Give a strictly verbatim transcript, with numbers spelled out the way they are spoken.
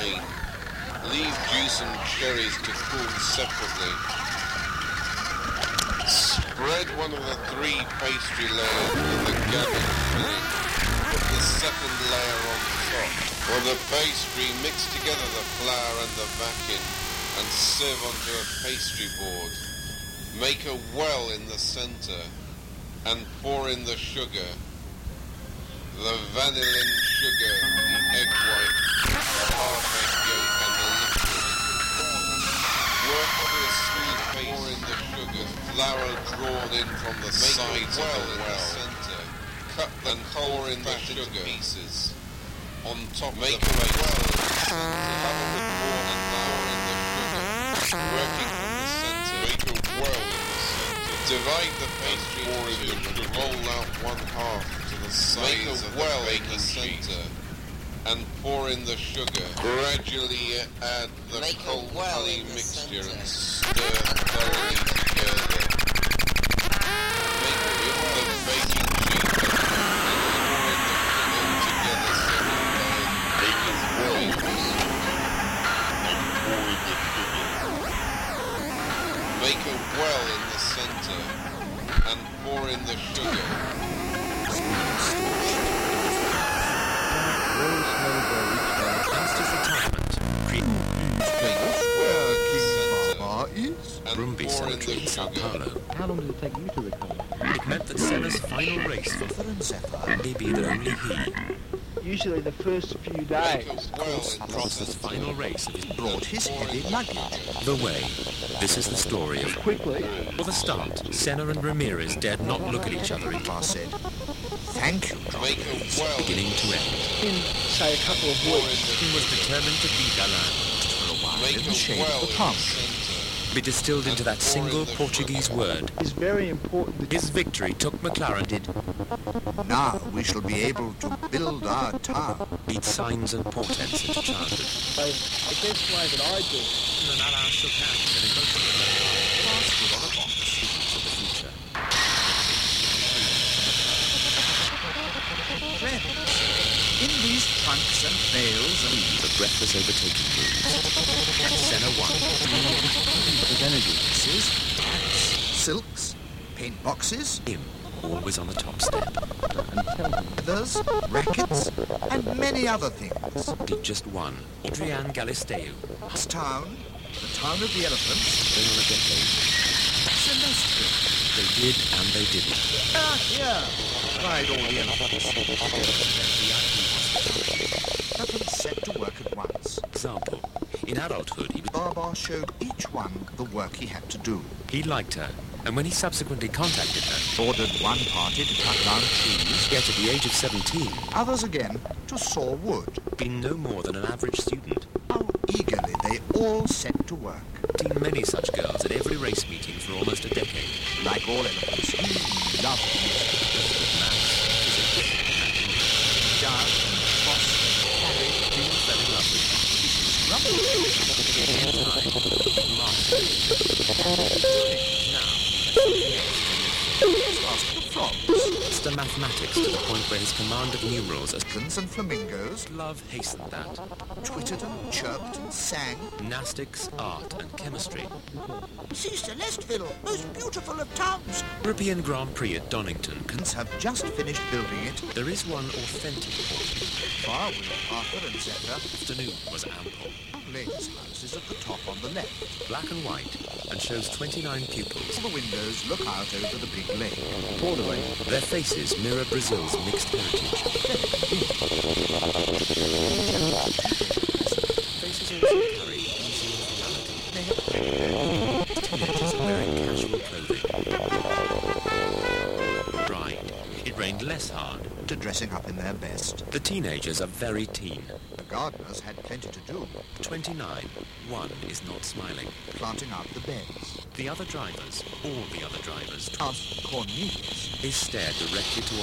plain. Leave juice and cherries to cool separately. Spread one of the three pastry layers with the gathered filling. Put the second layer on top. For the pastry, mix together the flour and the bacon and sieve onto a pastry board. Make a well in the center and pour in the sugar, the vanillin sugar, the egg white, the half egg yolk and the liquid. Work to a smooth paste, pour in the sugar, flour drawn in from the sides of the well. Center. Cut and pour in the sugar pieces. On top make of the paste, cover with more and flour in the sugar. Working from the center, make a well in the center. Divide the pastry into two and roll out one half to the sides of the well in the center. And pour in the sugar. Gradually add the Make cold well honey in the mixture center. and stir thoroughly together. Make with the baking sheet and pour in the sugar together several times. Make a well and pour in the sugar. Make a well in the center and pour in the sugar. Brumby Cemetery in Sao Paulo. How long did it take you to recover? It meant that Senna's final race for Zephyr may be that only he, Usually the first few days. Make a well in the Prosper's center. final race of his Brought his heavy luggage. The Way. This is the story of... Quickly, For the start, Senna and Ramirez dared not look at each other in Bar said, "Thank you, Make John." a well beginning to end. in, say, a couple of weeks, He was determined to be Galan, For a while Make in the a shade well of the in palm the tree. center. be distilled into that single Portuguese word. is very important. His victory took McLaren did Now we shall be able to build our town. beat signs and portents into childhood. So the best way that I do it, And Alain shook hands and emotionally passed with on a box secrets of the future. Friends, in these trunks and bales and The breathless overtaking moves. Senna won. representatives, hats, silks, paint boxes, Him, always on the top step. feathers, rackets, and many other things. Did just one. Adrian Galisteu. This town, the town of the elephants, Going on a decade. celestial. They did and they didn't. Ah, here, cried all the elephants. Elephants set to work at once. Example. In adulthood, he, Barbar showed each one the work he had to do. he liked her. And when he subsequently contacted her, Ordered one party to cut down trees, yet at the age of seventeen, others again to saw wood. been no more than an average student. How eagerly they all set to work. Seen many such girls at every race meeting for almost a decade. Like all elephants, he loved music. Maths, physics, and English. Dance, cross, carry, June fell in love with asked the frogs, Master mathematics to the point where his command of numerals as chickens and flamingos, love hastened that. twittered and chirped and sang. Gymnastics, art, and chemistry. See Celestville, most beautiful of towns. European Grand Prix at Donington. Cons have just finished building it. There is one authentic port. Far with Arthur and Zephyr. Afternoon was ample. Lady's house is at the top on the left. Black and white, and shows twenty-nine pupils. All the windows look out over the big lake. quarterly, Their faces mirror Brazil's mixed heritage. Faces also carry easy reality. Teenagers are wearing casual clothing. Bride. It rained less hard. To dressing up in their best. The teenagers are very teen. The gardeners had plenty to do, twenty-nine. One is not smiling. planting out the beds. The other drivers, all the other drivers, Aunt Cornelius is stared directly towards